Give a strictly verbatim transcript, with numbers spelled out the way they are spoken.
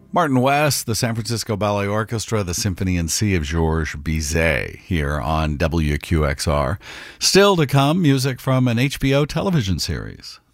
Martin West, the San Francisco Ballet Orchestra, the Symphony in C of Georges Bizet here on W Q X R. Still to come, music from an H B O television series.